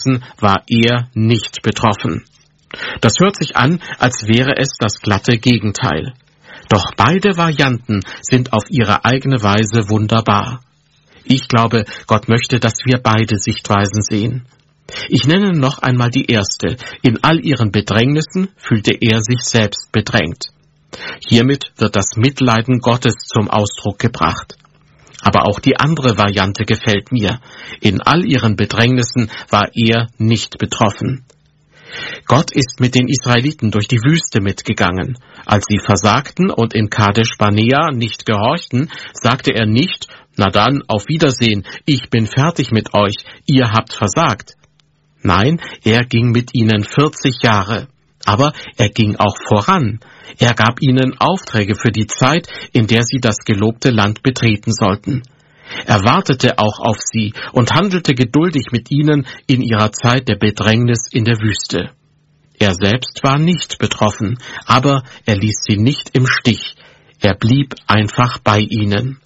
Bedrängnissen war er nicht betroffen. Das hört sich an, als wäre es das glatte Gegenteil. Doch beide Varianten sind auf ihre eigene Weise wunderbar. Ich glaube, Gott möchte, dass wir beide Sichtweisen sehen. Ich nenne noch einmal die erste. In all ihren Bedrängnissen fühlte er sich selbst bedrängt. Hiermit wird das Mitleiden Gottes zum Ausdruck gebracht. Aber auch die andere Variante gefällt mir. In all ihren Bedrängnissen war er nicht betroffen. Gott ist mit den Israeliten durch die Wüste mitgegangen. Als sie versagten und in Kadesh Barnea nicht gehorchten, sagte er nicht, »Na dann, auf Wiedersehen, ich bin fertig mit euch, ihr habt versagt.« Nein, er ging mit ihnen 40 Jahre. Aber er ging auch voran. Er gab ihnen Aufträge für die Zeit, in der sie das gelobte Land betreten sollten. Er wartete auch auf sie und handelte geduldig mit ihnen in ihrer Zeit der Bedrängnis in der Wüste. Er selbst war nicht betroffen, aber er ließ sie nicht im Stich. Er blieb einfach bei ihnen.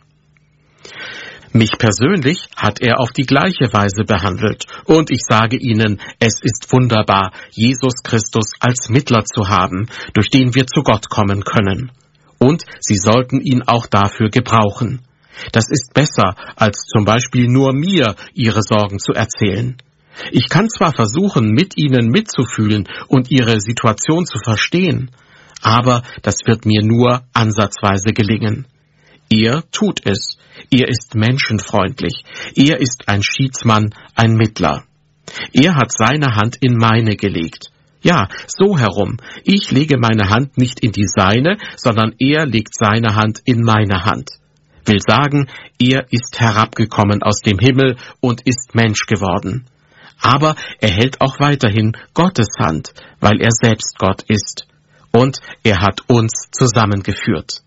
Mich persönlich hat er auf die gleiche Weise behandelt, und ich sage Ihnen, es ist wunderbar, Jesus Christus als Mittler zu haben, durch den wir zu Gott kommen können. Und Sie sollten ihn auch dafür gebrauchen. Das ist besser, als zum Beispiel nur mir Ihre Sorgen zu erzählen. Ich kann zwar versuchen, mit Ihnen mitzufühlen und Ihre Situation zu verstehen, aber das wird mir nur ansatzweise gelingen. Er tut es. Er ist menschenfreundlich. Er ist ein Schiedsmann, ein Mittler. Er hat seine Hand in meine gelegt. Ja, so herum. Ich lege meine Hand nicht in die seine, sondern er legt seine Hand in meine Hand. Will sagen, er ist herabgekommen aus dem Himmel und ist Mensch geworden. Aber er hält auch weiterhin Gottes Hand, weil er selbst Gott ist. Und er hat uns zusammengeführt.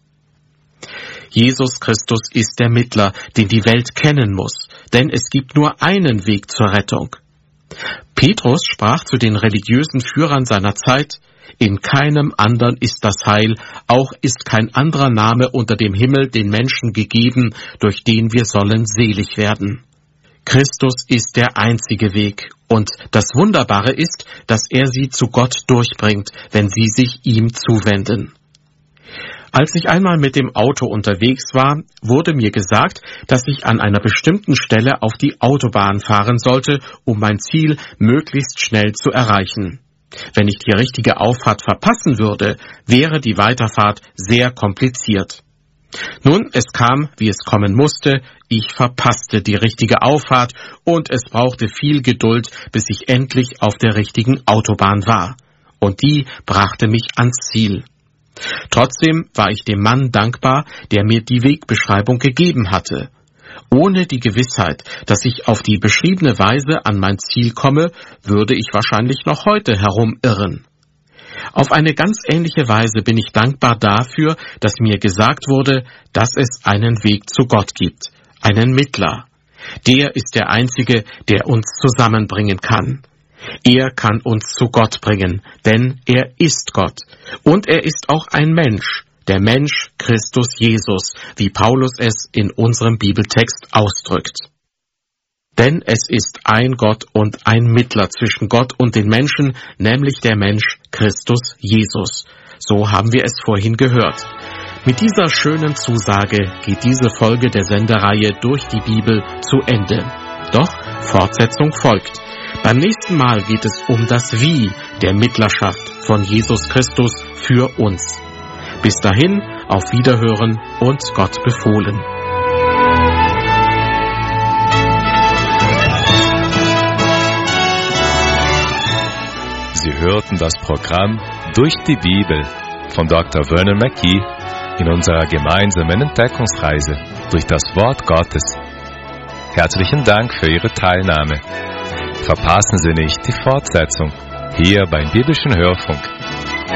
Jesus Christus ist der Mittler, den die Welt kennen muss, denn es gibt nur einen Weg zur Rettung. Petrus sprach zu den religiösen Führern seiner Zeit, »In keinem anderen ist das Heil, auch ist kein anderer Name unter dem Himmel den Menschen gegeben, durch den wir sollen selig werden.« Christus ist der einzige Weg, und das Wunderbare ist, dass er sie zu Gott durchbringt, wenn sie sich ihm zuwenden. Als ich einmal mit dem Auto unterwegs war, wurde mir gesagt, dass ich an einer bestimmten Stelle auf die Autobahn fahren sollte, um mein Ziel möglichst schnell zu erreichen. Wenn ich die richtige Auffahrt verpassen würde, wäre die Weiterfahrt sehr kompliziert. Nun, es kam, wie es kommen musste, ich verpasste die richtige Auffahrt und es brauchte viel Geduld, bis ich endlich auf der richtigen Autobahn war. Und die brachte mich ans Ziel. Trotzdem war ich dem Mann dankbar, der mir die Wegbeschreibung gegeben hatte. Ohne die Gewissheit, dass ich auf die beschriebene Weise an mein Ziel komme, würde ich wahrscheinlich noch heute herumirren. Auf eine ganz ähnliche Weise bin ich dankbar dafür, dass mir gesagt wurde, dass es einen Weg zu Gott gibt, einen Mittler. Der ist der Einzige, der uns zusammenbringen kann. Er kann uns zu Gott bringen, denn er ist Gott. Und er ist auch ein Mensch, der Mensch Christus Jesus, wie Paulus es in unserem Bibeltext ausdrückt. Denn es ist ein Gott und ein Mittler zwischen Gott und den Menschen, nämlich der Mensch Christus Jesus. So haben wir es vorhin gehört. Mit dieser schönen Zusage geht diese Folge der Sendereihe durch die Bibel zu Ende. Doch Fortsetzung folgt. Beim nächsten Mal geht es um das Wie der Mittlerschaft von Jesus Christus für uns. Bis dahin, auf Wiederhören und Gott befohlen. Sie hörten das Programm Durch die Bibel von Dr. Vernon McGee in unserer gemeinsamen Entdeckungsreise durch das Wort Gottes. Herzlichen Dank für Ihre Teilnahme. Verpassen Sie nicht die Fortsetzung hier beim Biblischen Hörfunk.